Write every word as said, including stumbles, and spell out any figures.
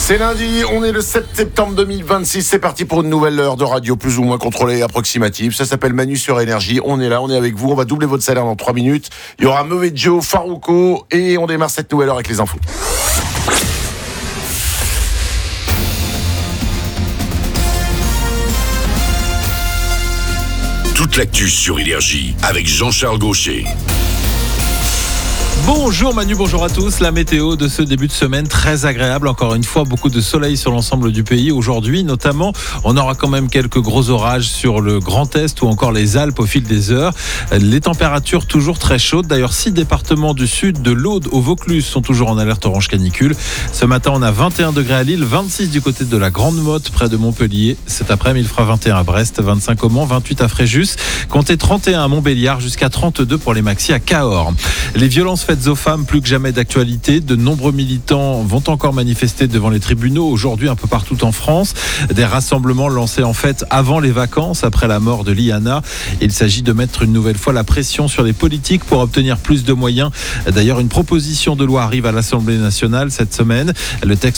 C'est lundi, on est le sept septembre deux mille vingt-six, c'est parti pour une nouvelle heure de radio plus ou moins contrôlée et approximative. Ça s'appelle Manu sur Énergie, on est là, on est avec vous, on va doubler votre salaire dans trois minutes. Il y aura Mauvais Joe, Farouko et on démarre cette nouvelle heure avec les infos. Toute l'actu sur Énergie avec Jean-Charles Gaucher. Bonjour Manu, bonjour à tous. La météo de ce début de semaine très agréable. Encore une fois, beaucoup de soleil sur l'ensemble du pays. Aujourd'hui, notamment, on aura quand même quelques gros orages sur le Grand Est ou encore les Alpes au fil des heures. Les températures toujours très chaudes. D'ailleurs, six départements du sud, de l'Aude au Vaucluse, sont toujours en alerte orange canicule. Ce matin, on a vingt et un degrés à Lille, vingt-six du côté de la Grande Motte, près de Montpellier. Cet après-midi, il fera vingt et un à Brest, vingt-cinq au Mans, vingt-huit à Fréjus. Comptez trente et un à Montbéliard, jusqu'à trente-deux pour les maxi à Cahors. Les violences faites aux femmes, plus que jamais d'actualité. De nombreux militants vont encore manifester devant les tribunaux aujourd'hui un peu partout en France. Des rassemblements lancés en fait avant les vacances, après la mort de Liana. Il s'agit de mettre une nouvelle fois la pression sur les politiques pour obtenir plus de moyens. D'ailleurs, une proposition de loi arrive à l'Assemblée nationale cette semaine. Le texte